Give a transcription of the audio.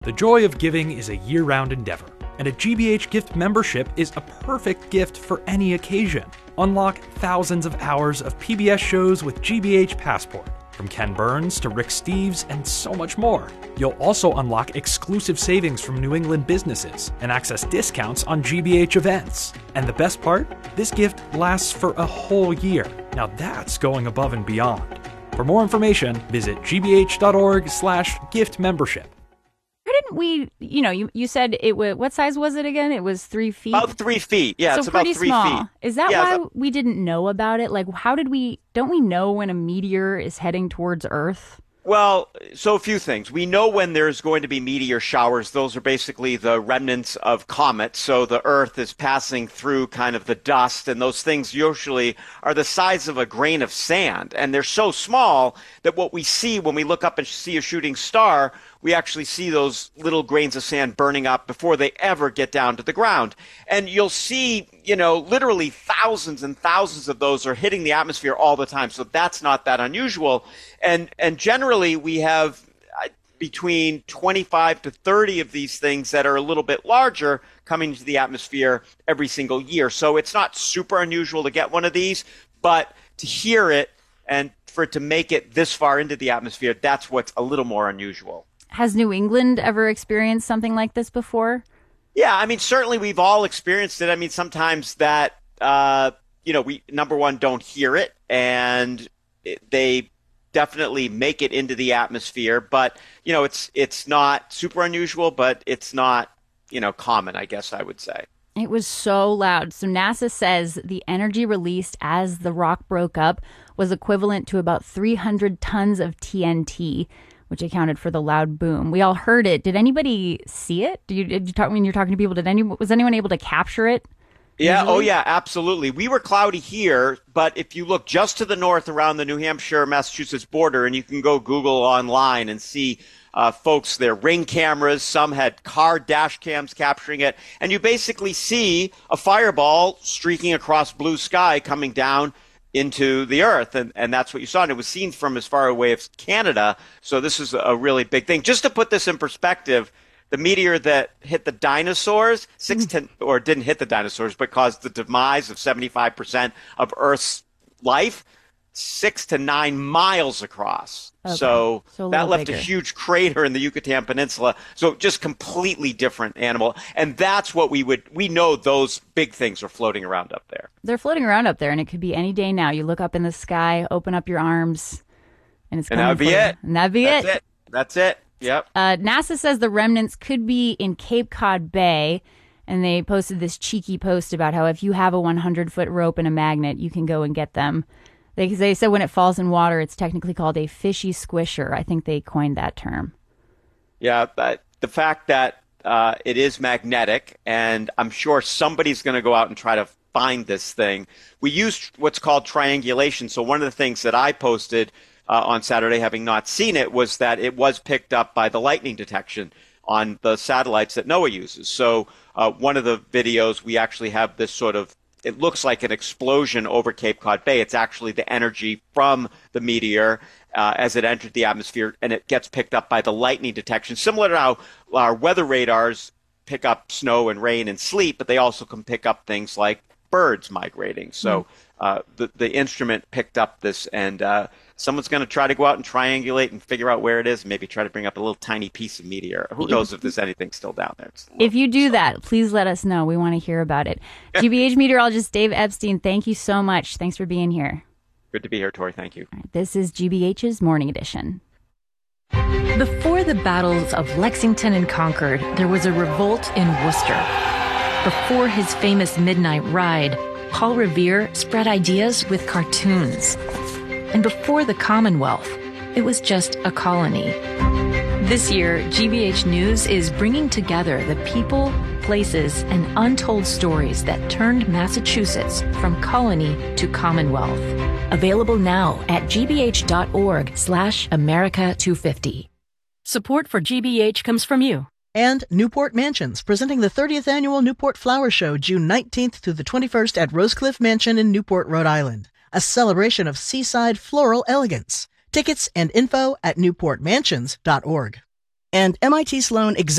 The joy of giving is a year-round endeavor, and a GBH gift membership is a perfect gift for any occasion. Unlock thousands of hours of PBS shows with GBH Passport, from Ken Burns to Rick Steves and so much more. You'll also unlock exclusive savings from New England businesses and access discounts on GBH events. And the best part? This gift lasts for a whole year. Now that's going above and beyond. For more information, visit gbh.org/gift membership. Why didn't we, you said it was, what size was it again? It was 3 feet? About 3 feet. Yeah, so it's about 3 small. feet. Is that why we didn't know about it? Like, don't we know when a meteor is heading towards Earth? Well, so a few things. We know when there's going to be meteor showers. Those are basically the remnants of comets. So the Earth is passing through kind of the dust, and those things usually are the size of a grain of sand. And they're so small that what we see when we look up and see a shooting star, we actually see those little grains of sand burning up before they ever get down to the ground. And you'll see, literally thousands and thousands of those are hitting the atmosphere all the time. So that's not that unusual. And generally we have between 25 to 30 of these things that are a little bit larger coming into the atmosphere every single year. So it's not super unusual to get one of these, but to hear it and for it to make it this far into the atmosphere, that's what's a little more unusual. Has New England ever experienced something like this before? Yeah, I mean, certainly we've all experienced it. I mean, sometimes that, we, number one, don't hear it, and they definitely make it into the atmosphere. But, it's not super unusual, but it's not, common, I guess I would say. It was so loud. So NASA says the energy released as the rock broke up was equivalent to about 300 tons of TNT, which accounted for the loud boom. We all heard it. Did anybody see it? Did you talk when you're talking to people? Was anyone able to capture it? Yeah. Usually? Oh, yeah, absolutely. We were cloudy here, but if you look just to the north around the New Hampshire-Massachusetts border, and you can go Google online and see folks, their Ring cameras, some had car dash cams capturing it, and you basically see a fireball streaking across blue sky coming down into the Earth, and that's what you saw. And it was seen from as far away as Canada, so this is a really big thing. Just to put this in perspective, the meteor that hit the dinosaurs, didn't hit the dinosaurs, but caused the demise of 75% of Earth's life, 6 to 9 miles across. Okay. So that left bigger. a huge crater in the Yucatan Peninsula. So just completely different animal. And that's what we know those big things are floating around up there. They're floating around up there, and it could be any day now. You look up in the sky, open up your arms, and it's coming. And that'd be it. And that'd be it. That's it. Yep. NASA says the remnants could be in Cape Cod Bay, and they posted this cheeky post about how if you have a 100-foot rope and a magnet, you can go and get them. They said when it falls in water, it's technically called a fishy squisher. I think they coined that term. Yeah, but the fact that it is magnetic, and I'm sure somebody's going to go out and try to find this thing. We used what's called triangulation. So one of the things that I posted on Saturday, having not seen it, was that it was picked up by the lightning detection on the satellites that NOAA uses. So one of the videos, we actually have this sort of, it looks like an explosion over Cape Cod Bay. It's actually the energy from the meteor as it entered the atmosphere, and it gets picked up by the lightning detection, similar to how our weather radars pick up snow and rain and sleet, but they also can pick up things like birds migrating. So the instrument picked up this, and someone's going to try to go out and triangulate and figure out where it is, and maybe try to bring up a little tiny piece of meteor. Who knows if there's anything still down there. If you do that, please let us know. We want to hear about it. GBH meteorologist Dave Epstein, thank you so much. Thanks for being here. Good to be here, Tori. Thank you. All right, this is GBH's Morning Edition. Before the battles of Lexington and Concord, there was a revolt in Worcester. Before his famous midnight ride, Paul Revere spread ideas with cartoons. And before the Commonwealth, it was just a colony. This year, GBH News is bringing together the people, places, and untold stories that turned Massachusetts from colony to Commonwealth. Available now at gbh.org/America250. Support for GBH comes from you. And Newport Mansions, presenting the 30th Annual Newport Flower Show, June 19th through the 21st at Rosecliff Mansion in Newport, Rhode Island. A celebration of seaside floral elegance. Tickets and info at newportmansions.org. and MIT Sloan